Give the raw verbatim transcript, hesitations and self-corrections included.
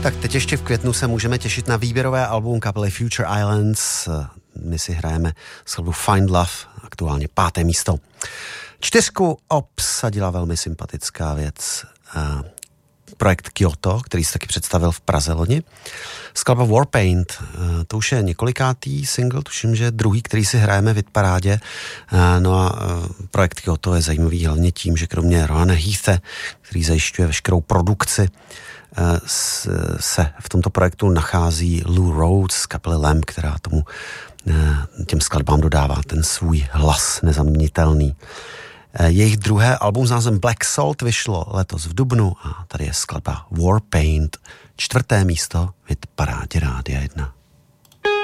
Tak teď ještě v květnu se můžeme těšit na výběrové album kapely Future Islands. My si hrajeme skladbu Find Love, aktuálně páté místo. Čtyřku obsadila velmi sympatická věc. Projekt Kyoto, který se taky představil v Praze loni. Skladba Warpaint, to už je několikátý single, tuším, že druhý, který si hrajeme v hitparádě. No a projekt Kyoto je zajímavý hlavně tím, že kromě Rohana Heathe, který zajišťuje veškerou produkci, se v tomto projektu nachází Lou Rhodes z kapely Lamb, která tomu těm skladbám dodává ten svůj hlas nezaměnitelný. Jejich druhé album s názvem Black Salt vyšlo letos v dubnu a tady je skladba Warpaint, čtvrté místo v hitparádě Rádia jedna.